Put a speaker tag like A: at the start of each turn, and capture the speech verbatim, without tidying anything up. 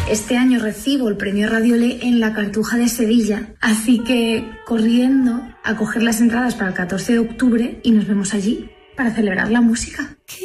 A: Este año recibo el premio Radiolé en la Cartuja de Sevilla, así que corriendo a coger las entradas para el catorce de octubre y nos vemos allí para celebrar la música.